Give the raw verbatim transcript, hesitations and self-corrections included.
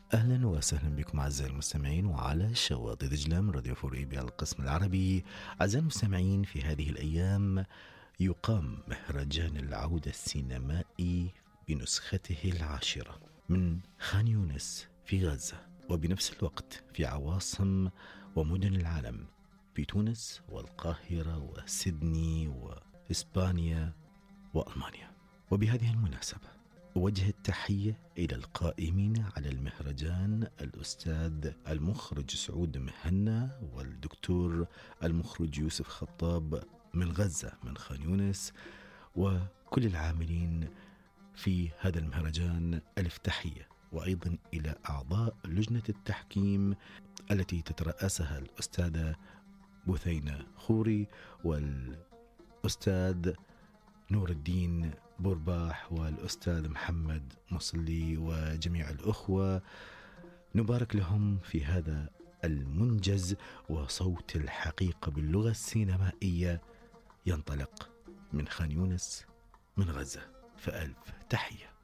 أهلا وسهلا بكم أعزائي المستمعين وعلى شواطئ دجلة من راديو فوريبيا القسم العربي. أعزائي المستمعين، في هذه الأيام يقام مهرجان العودة السينمائي بنسخته العاشرة من خان يونس في غزة، وبنفس الوقت في عواصم ومدن العالم، في تونس والقاهرة وسيدني وإسبانيا وألمانيا. وبهذه المناسبة أوجه التحية إلى القائمين على المهرجان، الأستاذ المخرج سعود مهنا والدكتور المخرج يوسف خطاب من غزة من خان يونس، وكل العاملين في هذا المهرجان ألف تحية. وأيضا إلى أعضاء لجنة التحكيم التي تترأسها الأستاذة بثينة خوري والأستاذ نور الدين بورباح والأستاذ محمد مصلي وجميع الأخوة. نبارك لهم في هذا المنجز، وصوت الحقيقة باللغة السينمائية ينطلق من خان يونس من غزة، فألف تحية.